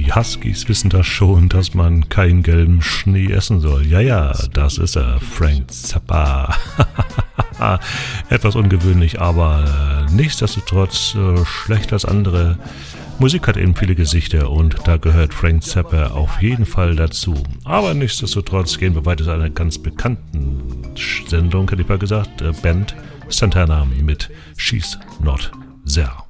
Die Huskies wissen das schon, dass man keinen gelben Schnee essen soll. Ja, das ist er, Frank Zappa. Etwas ungewöhnlich, aber nichtsdestotrotz schlechter als andere. Musik hat eben viele Gesichter und da gehört Frank Zappa auf jeden Fall dazu. Aber nichtsdestotrotz gehen wir weiter zu einer ganz bekannten Sendung, hätte ich mal gesagt, Band Santana mit She's Not There.